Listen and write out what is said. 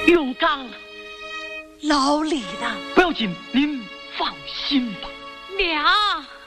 勇刚了， 老李了。 不要紧，您放心吧。 娘。